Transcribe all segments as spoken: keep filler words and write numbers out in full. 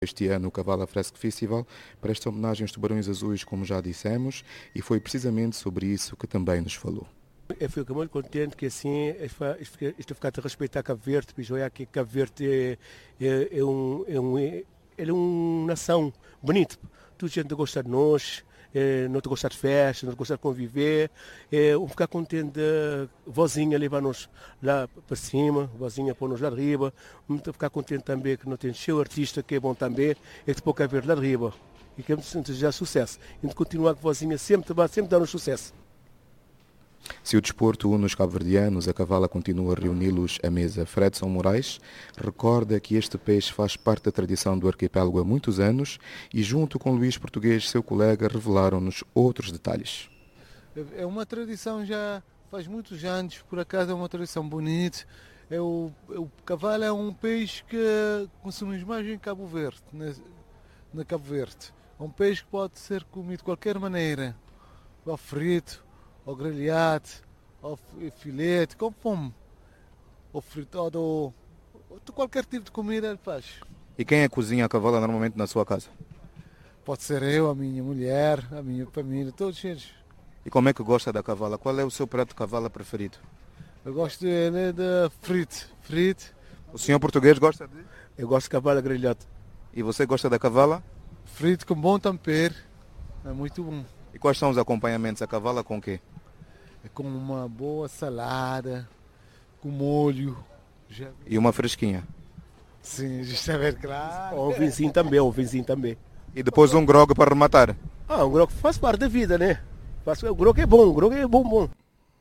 Este ano o Cavala Fresco Festival presta homenagem aos tubarões azuis, como já dissemos, e foi precisamente sobre isso que também nos falou. Eu fico muito contente que assim isto fica a respeitar Cabo Verde, porque olha que Cabo Verde é, é, é, um, é, um, é, é uma nação bonita. Toda gente gosta de nós, é, não gosta de festa, não gosta de conviver. É, eu ficar contente de vozinha levar-nos lá para cima, vozinha pôr-nos lá arriba. Muito ficar contente também que não tem cheio artista, que é bom também, é que pouco a ver lá arriba. E que já sucesso. E de continuar com vozinha sempre, sempre dando sucesso. Se o desporto une os cabo-verdianos, a Cavala continua a reuni-los à mesa. Fredson Moraes recorda que este peixe faz parte da tradição do arquipélago há muitos anos e, junto com Luís Português, seu colega, revelaram-nos outros detalhes. É uma tradição já faz muitos anos, por acaso é uma tradição bonita. É o, o Cavala é um peixe que consumimos mais em Cabo Verde, na, na Cabo Verde. É um peixe que pode ser comido de qualquer maneira, ou frito, ou grelhado, ou filete, como fome, ou fritado, ou, ou qualquer tipo de comida ele faz. E quem é que cozinha a Cavala normalmente na sua casa? Pode ser eu, a minha mulher, a minha família, todos eles. E como é que gosta da Cavala? Qual é o seu prato de Cavala preferido? Eu gosto dele de frito, frito. O senhor português gosta de? Eu gosto de Cavala grelhado. E você gosta da Cavala? Frito com bom tempero, é muito bom. E quais são os acompanhamentos? A Cavala com o quê? É com uma boa salada, com molho. Já... E uma fresquinha? Sim, já é claro. O vizinho também, o vizinho também. E depois um grog para rematar? Ah, um grog faz parte da vida, né? O grog é bom, o grog é bom, bom.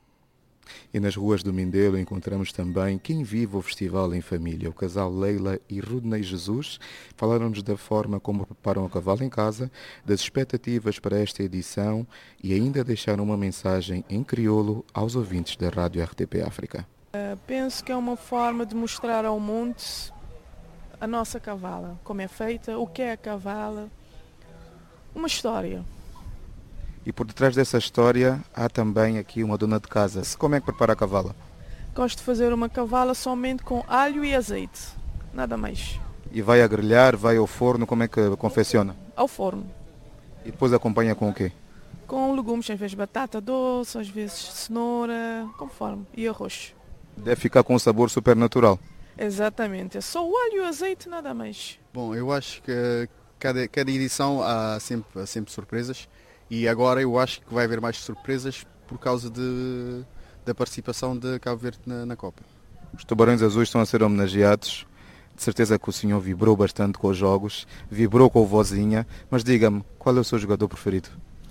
E nas ruas do Mindelo encontramos também quem vive o festival em família. O casal Leila e Rudney Jesus falaram-nos da forma como preparam a Cavala em casa, das expectativas para esta edição e ainda deixaram uma mensagem em crioulo aos ouvintes da Rádio R T P África. Uh, penso que é uma forma de mostrar ao mundo a nossa Cavala, como é feita, o que é a Cavala, uma história. E por detrás dessa história há também aqui uma dona de casa. Como é que prepara a Cavala? Gosto de fazer uma Cavala somente com alho e azeite, nada mais. E vai a grelhar, vai ao forno, como é que confecciona? Ao forno. E depois acompanha com o quê? Com legumes, às vezes batata doce, às vezes cenoura, conforme, e arroz. Deve ficar com um sabor super natural. Exatamente, é só o alho e o azeite, nada mais. Bom, eu acho que cada, cada edição há sempre, há sempre surpresas. E agora eu acho que vai haver mais surpresas por causa de, da participação de Cabo Verde na, na Copa. Os tubarões azuis estão a ser homenageados. De certeza que o senhor vibrou bastante com os jogos, vibrou com o vozinha, mas diga-me, qual é o seu jogador preferido?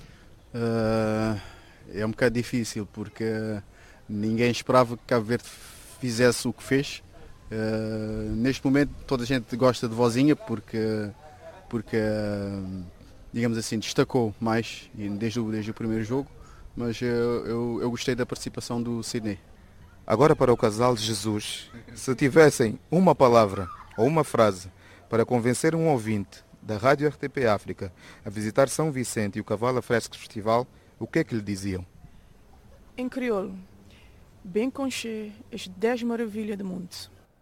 Uh, é um bocado difícil, porque ninguém esperava que Cabo Verde fizesse o que fez. Uh, neste momento toda a gente gosta de vozinha, porque... porque uh, digamos assim, destacou mais desde o, desde o primeiro jogo, mas eu, eu, eu gostei da participação do Sidney. Agora para o casal de Jesus, se tivessem uma palavra ou uma frase para convencer um ouvinte da Rádio R T P África a visitar São Vicente e o Cavala Fresco Festival, o que é que lhe diziam? Em crioulo, bem conche as dez maravilhas do mundo.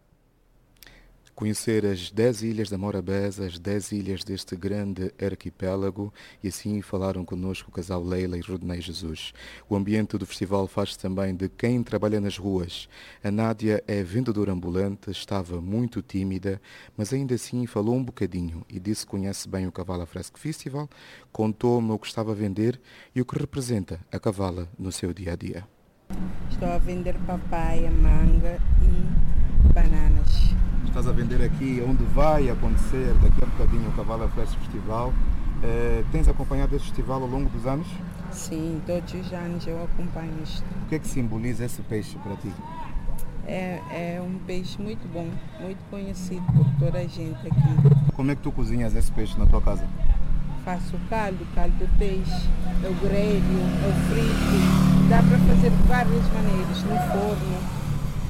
Conhecer as dez ilhas da Morabeza, as dez ilhas deste grande arquipélago, e assim falaram connosco o casal Leila e Rudney Jesus. O ambiente do festival faz-se também de quem trabalha nas ruas. A Nádia é vendedora ambulante, estava muito tímida, mas ainda assim falou um bocadinho e disse que conhece bem o Cavala Fresco Festival, contou-me o que estava a vender e o que representa a Cavala no seu dia-a-dia. Estou a vender papaya, manga e bananas. Estás a vender aqui onde vai acontecer daqui a um bocadinho o Cavala Fresco Festival. Eh, tens acompanhado esse festival ao longo dos anos? Sim, todos os anos eu acompanho isto. O que é que simboliza esse peixe para ti? É, é um peixe muito bom, muito conhecido por toda a gente aqui. Como é que tu cozinhas esse peixe na tua casa? Faço o caldo, caldo de peixe, é o grelho, é o frito. Dá para fazer de várias maneiras, no forno.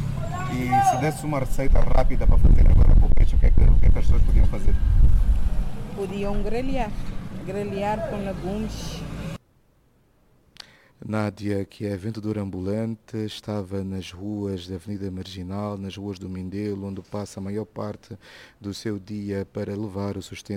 E se desse uma receita rápida para fazer agora com o peixe, o que é que, o que, é que as pessoas podiam fazer? Podiam grelhar, grelhar com legumes. Nádia, que é vendedora ambulante, estava nas ruas da Avenida Marginal, nas ruas do Mindelo, onde passa a maior parte do seu dia para levar o sustento